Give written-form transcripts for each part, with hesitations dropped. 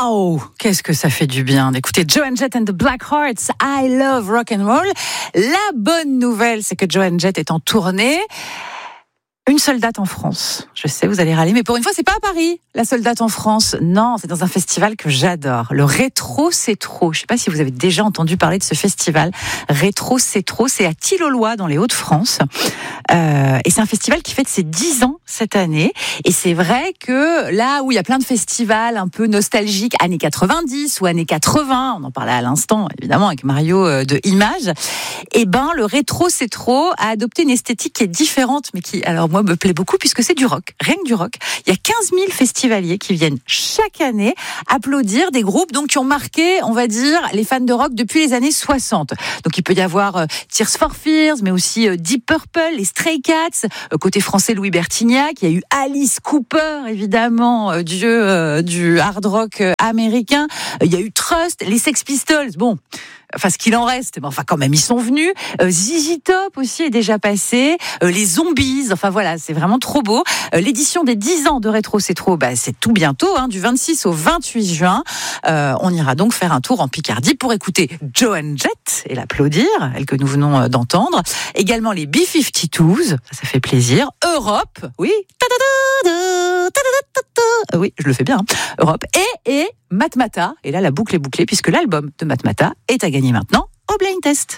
Waouh, qu'est-ce que ça fait du bien d'écouter Joan Jett and the Blackhearts, I Love Rock and Roll. La bonne nouvelle, c'est que Joan Jett est en tournée. Une seule date en France. Je sais, vous allez râler, mais pour une fois, c'est pas à Paris, la seule date en France. Non, c'est dans un festival que j'adore. Le Rétro C'est Trop. Je sais pas si vous avez déjà entendu parler de ce festival. Rétro C'est Trop, c'est à Tille-aux-Lois, dans les Hauts-de-France. Et c'est un festival qui fête ses 10 ans cette année. Et c'est vrai que là où il y a plein de festivals un peu nostalgiques, années 90 ou années 80, on en parlait à l'instant, évidemment, avec Mario de Images, et ben, le Rétro C'est Trop a adopté une esthétique qui est différente, mais qui, alors, moi, me plaît beaucoup puisque c'est du rock, rien que du rock. Il y a 15 000 festivaliers qui viennent chaque année applaudir des groupes donc qui ont marqué, on va dire, les fans de rock depuis les années 60. Donc il peut y avoir Tears for Fears, mais aussi Deep Purple, les Stray Cats, côté français Louis Bertignac, il y a eu Alice Cooper, évidemment, dieu du hard rock américain, il y a eu Trust, les Sex Pistols, bon... Enfin, ce qu'il en reste, mais enfin, quand même, ils sont venus. ZZ Top aussi est déjà passé. Les Zombies, enfin voilà, c'est vraiment trop beau. L'édition des 10 ans de Rétro C'est Trop, c'est tout bientôt, du 26 au 28 juin. On ira donc faire un tour en Picardie pour écouter Joan Jett et l'applaudir, elle que nous venons d'entendre. Également les B-52s, ça fait plaisir. Europe, oui. Oui, je le fais bien. Europe et Matmata. Et là, la boucle est bouclée puisque l'album de Matmata est à gagner maintenant au Blind Test.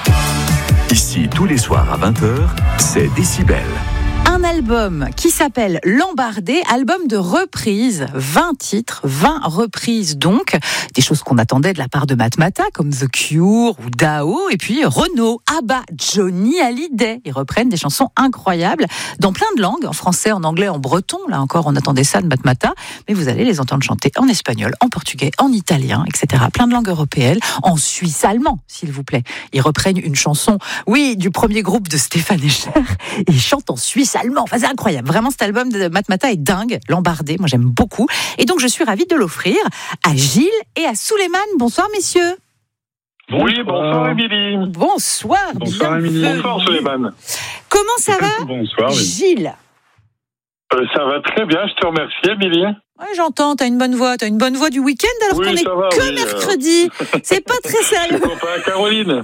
Ici, tous les soirs à 20h, c'est Décibel. Un album qui s'appelle L'Embardé, album de reprises, 20 titres, 20 reprises donc, des choses qu'on attendait de la part de Matmata, comme The Cure ou Dao, et puis Renaud, ABBA, Johnny Hallyday. Ils reprennent des chansons incroyables dans plein de langues, en français, en anglais, en breton. Là encore, on attendait ça de Matmata, mais vous allez les entendre chanter en espagnol, en portugais, en italien, etc. Plein de langues européennes, en suisse allemand, s'il vous plaît. Ils reprennent une chanson, oui, du premier groupe de Stéphane Echer, et ils chantent en suisse allemand. Enfin, c'est incroyable. Vraiment, cet album de Matmata est dingue. L'Embardé, moi, j'aime beaucoup. Et donc, je suis ravie de l'offrir à Gilles et à Souleymane. Bonsoir, messieurs. Oui, bonsoir, Émilie. Bonsoir, bonsoir, Émilie. Bonsoir, Souleymane. Comment ça va? Bonsoir, Gilles. Ça va très bien, je te remercie, Émilie. Ouais, j'entends, t'as une bonne voix du week-end alors qu'on est que mercredi. C'est pas très sérieux. Je suis copain à Caroline.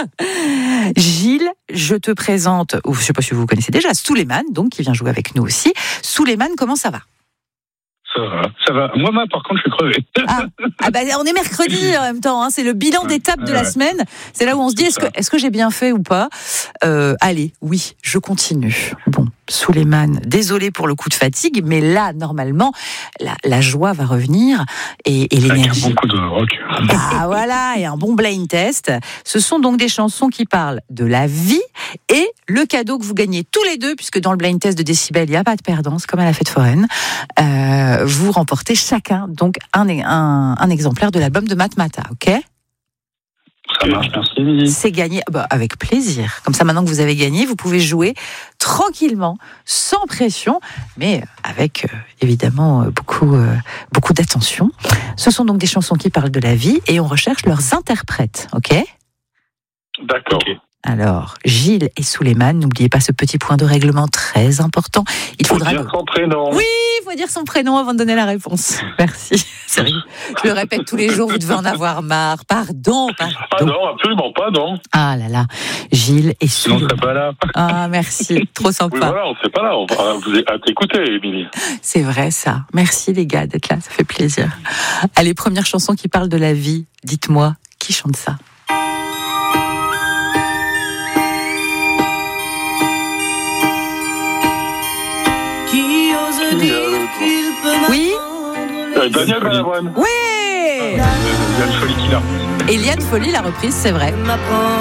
Gilles, je te présente, je sais pas si vous vous connaissez déjà, Souleymane, donc qui vient jouer avec nous aussi. Souleymane, comment ça va? Ça va. Moi, par contre, je suis crevé. On est mercredi en même temps, c'est le bilan d'étape de la semaine. C'est là où on se dit, est-ce que j'ai bien fait ou pas? Allez, oui, je continue. Bon, Souleymane, désolé pour le coup de fatigue, mais là, normalement, la joie va revenir et l'énergie. Avec un bon coup de rock. Voilà, et un bon blind test. Ce sont donc des chansons qui parlent de la vie et le cadeau que vous gagnez tous les deux, puisque dans le blind test de Décibel, il n'y a pas de perdant, c'est comme à la fête foraine. Vous remportez chacun donc un exemplaire de l'album de Matmata, ok? Ça marche, merci. C'est gagné, avec plaisir. Comme ça, maintenant que vous avez gagné, vous pouvez jouer tranquillement, sans pression, mais avec évidemment beaucoup d'attention. Ce sont donc des chansons qui parlent de la vie et on recherche leurs interprètes, ok? D'accord. Alors, Gilles et Souleymane, n'oubliez pas ce petit point de règlement très important. Il faudra dire son prénom. Oui, il faut dire son prénom avant de donner la réponse. Merci. Sérieux. Je le répète tous les jours, vous devez en avoir marre. Pardon. Ah non, absolument pas, non. Ah là là, Gilles et Souleymane. Sinon, on serait pas là. Ah, merci, trop sympa. Oui, voilà, on serait pas là. On va vous t'écouter, Émilie. C'est vrai, ça. Merci les gars d'être là, ça fait plaisir. Allez, première chanson qui parle de la vie. Dites-moi, qui chante ça? Oui. Daniel Balavoine. Oui. Liane Folly qui l'a. Et Liane Folly l'a reprise, c'est vrai.